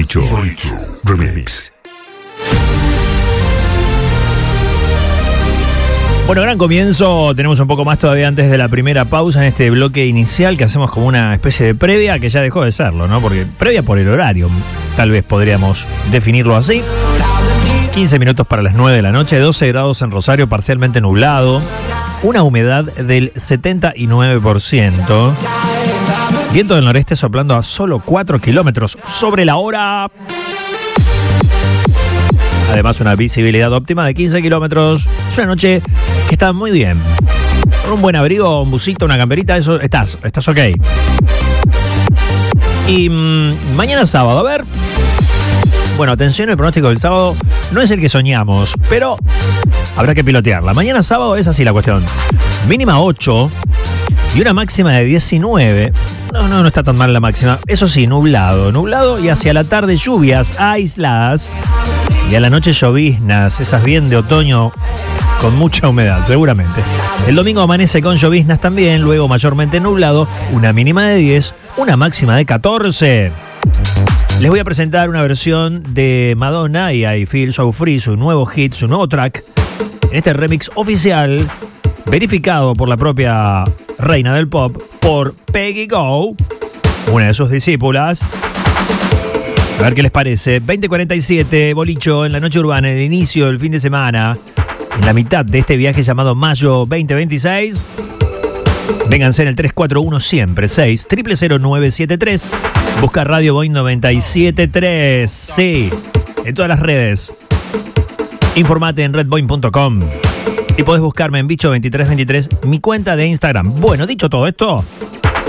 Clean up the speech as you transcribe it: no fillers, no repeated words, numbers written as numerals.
Bolicho Remix. Bueno, gran comienzo. Tenemos un poco más todavía antes de la primera pausa en este bloque inicial que hacemos como una especie de previa que ya dejó de serlo, ¿no? Porque previa por el horario, tal vez podríamos definirlo así. 15 minutos para las 9 de la noche, 12 grados en Rosario, parcialmente nublado, una humedad del 79%, viento del noreste soplando a solo 4 kilómetros sobre la hora. Además, una visibilidad óptima de 15 kilómetros. Es una noche que está muy bien. Con un buen abrigo, un busito, una camperita, eso estás ok. Y mañana sábado, a ver. Bueno, atención, el pronóstico del sábado no es el que soñamos, pero habrá que pilotearla. Mañana sábado es así la cuestión. Mínima 8 y una máxima de 19. No está tan mal la máxima. Eso sí, nublado y hacia la tarde lluvias aisladas. Y a la noche lloviznas, esas bien de otoño con mucha humedad, seguramente. El domingo amanece con lloviznas también, luego mayormente nublado, una mínima de 10, una máxima de 14. Les voy a presentar una versión de Madonna y I Feel So Free, su nuevo hit, su nuevo track, en este remix oficial, verificado por la propia reina del pop, por Peggy Gou, una de sus discípulas. A ver qué les parece. 20:47, Bolicho en la noche urbana, en el inicio del fin de semana, en la mitad de este viaje llamado Mayo 2026. Vénganse en el 341 siempre 6 000973. Busca Radio Boing 97.3. Sí, en todas las redes. Informate en redboing.com. Y podés buscarme en Bicho2323, mi cuenta de Instagram. Bueno, dicho todo esto,